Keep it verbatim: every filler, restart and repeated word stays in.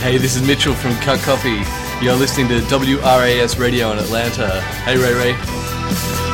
Hey, this is Mitchell from Cut Coffee. You're listening to W R A S Radio in Atlanta. Hey, Ray Ray.